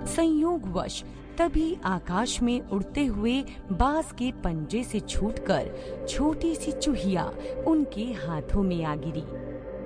संयोगवश तभी आकाश में उड़ते हुए बाज के पंजे से छूटकर छोटी सी चूहिया उनके हाथों में आ गिरी।